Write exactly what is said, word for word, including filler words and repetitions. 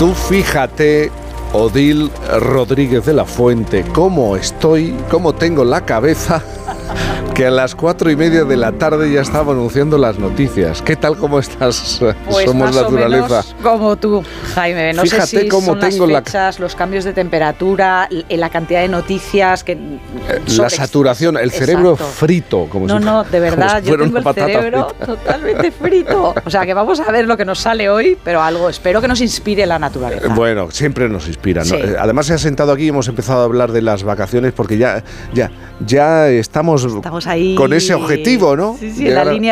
Tú fíjate, Odil Rodríguez de la Fuente, cómo estoy, cómo tengo la cabeza, que a las cuatro y media de la tarde ya estaba anunciando las noticias. ¿Qué tal, cómo estás? Pues Somos más naturaleza. O menos como tú, Jaime. No Fíjate sé si cómo son tengo las la- fechas, los cambios de temperatura, l- la cantidad de noticias que Eh, sobre- La saturación, el cerebro Exacto. frito, como No, si no, fu- de como verdad, si yo fuera tengo una el patata cerebro frita. totalmente frito. O sea, que vamos a ver lo que nos sale hoy, pero algo, espero que nos inspire la naturaleza. Bueno, siempre nos inspira, ¿no? Sí. Eh, Además se ha sentado aquí y hemos empezado a hablar de las vacaciones porque ya, ya, ya estamos, Estamos ahí con ese objetivo, ¿no? Sí, sí, en Llegar la a- línea